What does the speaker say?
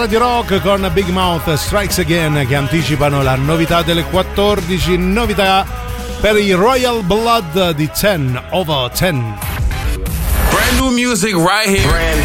di rock con Big Mouth Strikes Again, che anticipano la novità delle 14, novità per i Royal Blood di 10 over 10. Brand new music right here.